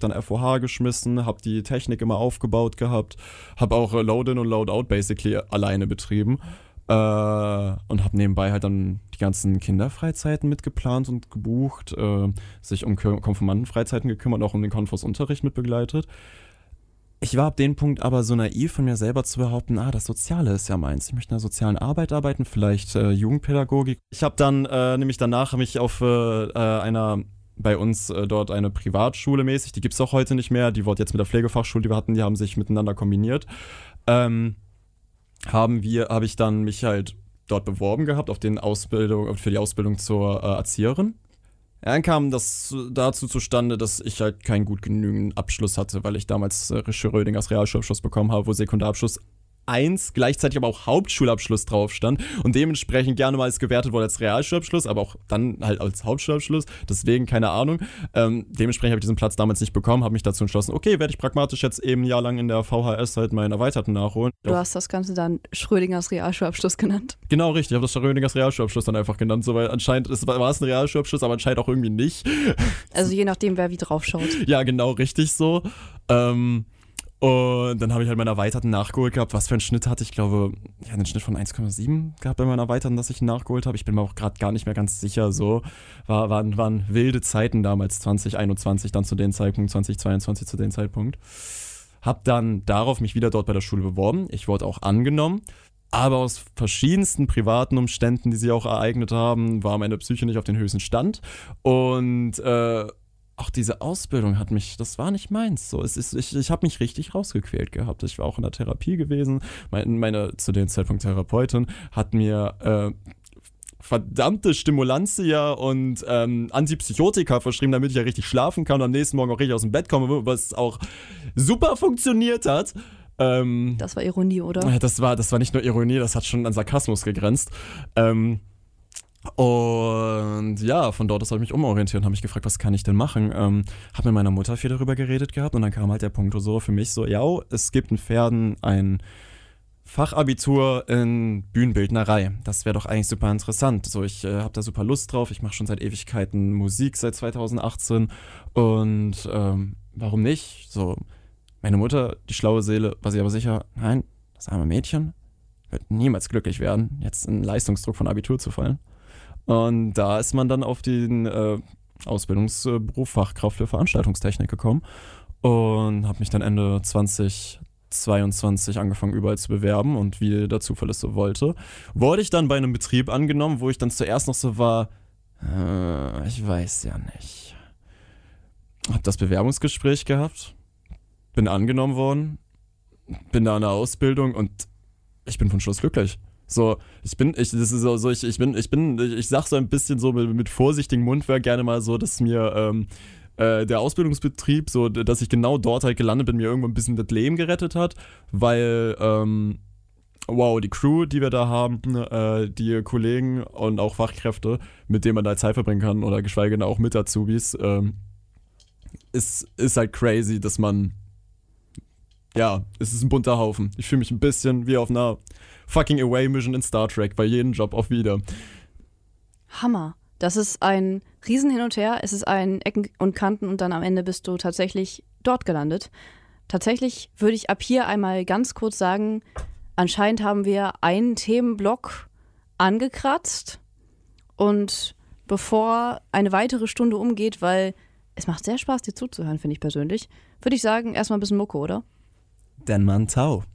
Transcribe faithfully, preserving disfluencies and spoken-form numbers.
dann F O H geschmissen, habe die Technik immer aufgebaut gehabt, habe auch äh, Load-in und Load-out basically alleine betrieben. Äh, und habe nebenbei halt dann die ganzen Kinderfreizeiten mitgeplant und gebucht, äh, sich um Konfirmandenfreizeiten gekümmert, auch um den Konfos-Unterricht mitbegleitet. Ich war ab dem Punkt aber so naiv von mir selber zu behaupten, ah, das Soziale ist ja meins. Ich möchte in der sozialen Arbeit arbeiten, vielleicht äh, Jugendpädagogik. Ich habe dann äh, nämlich danach mich auf äh, einer, bei uns äh, dort eine Privatschule mäßig, die gibt es auch heute nicht mehr, die wurde jetzt mit der Pflegefachschule, die wir hatten, die haben sich miteinander kombiniert. Ähm, haben wir, habe ich dann mich halt dort beworben gehabt auf den Ausbildung, für die Ausbildung zur äh, Erzieherin. Dann kam das dazu zustande, dass ich halt keinen gut genügenden Abschluss hatte, weil ich damals äh, Rödingers Realschulabschluss bekommen habe, wo Sekundarabschluss eins, gleichzeitig aber auch Hauptschulabschluss drauf stand und dementsprechend gerne mal als gewertet wurde als Realschulabschluss, aber auch dann halt als Hauptschulabschluss, deswegen keine Ahnung. Ähm, dementsprechend habe ich diesen Platz damals nicht bekommen, habe mich dazu entschlossen, okay, werde ich pragmatisch jetzt eben ein Jahr lang in der V H S halt meinen Erweiterten nachholen. Du hast das Ganze dann Schrödingers Realschulabschluss genannt? Genau, richtig, ich habe das Schrödingers Realschulabschluss dann einfach genannt, so, weil anscheinend ist, war es ein Realschulabschluss, aber anscheinend auch irgendwie nicht. Also je nachdem, wer wie drauf schaut. Ja, genau, richtig so. Ähm, Und dann habe ich halt meinen Erweiterten nachgeholt gehabt. Was für einen Schnitt hatte ich? Ich glaube, ich hatte einen Schnitt von eins Komma sieben gehabt bei meinen Erweiterten, dass ich ihn nachgeholt habe. Ich bin mir auch gerade gar nicht mehr ganz sicher. So war, waren, waren wilde Zeiten damals, zwanzig einundzwanzig, dann zu dem Zeitpunkt, zwanzig zweiundzwanzig zu dem Zeitpunkt. Hab dann darauf mich wieder dort bei der Schule beworben. Ich wurde auch angenommen. Aber aus verschiedensten privaten Umständen, die sie auch ereignet haben, war meine Psyche nicht auf den höchsten Stand. Und äh, auch diese Ausbildung hat mich, das war nicht meins. So, es ist, ich ich habe mich richtig rausgequält gehabt. Ich war auch in der Therapie gewesen. Meine, meine zu dem Zeitpunkt Therapeutin hat mir äh, verdammte Stimulantia und ähm, Antipsychotika verschrieben, damit ich ja richtig schlafen kann und am nächsten Morgen auch richtig aus dem Bett komme, was auch super funktioniert hat. Ähm, das war Ironie, oder? Das war, das war nicht nur Ironie, das hat schon an Sarkasmus gegrenzt. Ähm, Und ja, von dort aus habe ich mich umorientiert und habe mich gefragt, was kann ich denn machen? Ähm, habe mit meiner Mutter viel darüber geredet gehabt und dann kam halt der Punkt so für mich so, ja, es gibt in Verden ein Fachabitur in Bühnenbildnerei. Das wäre doch eigentlich super interessant. So, ich äh, habe da super Lust drauf. Ich mache schon seit Ewigkeiten Musik, seit zweitausendachtzehn und ähm, warum nicht? So, meine Mutter, die schlaue Seele, war sie aber sicher, nein, das arme Mädchen wird niemals glücklich werden, jetzt in Leistungsdruck von Abitur zu fallen. Und da ist man dann auf den äh, Ausbildungsberuf Fachkraft für Veranstaltungstechnik gekommen und habe mich dann Ende zwanzig zweiundzwanzig angefangen überall zu bewerben und wie der Zufall es so wollte, wurde ich dann bei einem Betrieb angenommen, wo ich dann zuerst noch so war, äh, ich weiß ja nicht. Hab das Bewerbungsgespräch gehabt, bin angenommen worden, bin da in der Ausbildung und ich bin von Schluss glücklich. So, ich bin, ich, das ist so, so ich, ich bin, ich bin, ich sag so ein bisschen so mit, mit vorsichtigem Mundwerk gerne mal so, dass mir ähm, äh, der Ausbildungsbetrieb, so, dass ich genau dort halt gelandet bin, mir irgendwo ein bisschen das Leben gerettet hat, weil, ähm, wow, die Crew, die wir da haben, äh, die Kollegen und auch Fachkräfte, mit denen man da Zeit verbringen kann oder geschweige denn auch mit Azubis, ähm, ist, ist halt crazy, dass man, ja, es ist ein bunter Haufen. Ich fühle mich ein bisschen wie auf einer fucking Away-Mission in Star Trek, bei jedem Job auf wieder. Hammer. Das ist ein Riesen hin und her. Es ist ein Ecken und Kanten und dann am Ende bist du tatsächlich dort gelandet. Tatsächlich würde ich ab hier einmal ganz kurz sagen, anscheinend haben wir einen Themenblock angekratzt und bevor eine weitere Stunde umgeht, weil es macht sehr Spaß, dir zuzuhören, finde ich persönlich, würde ich sagen, erstmal ein bisschen Mucke, oder? Denn man Tau.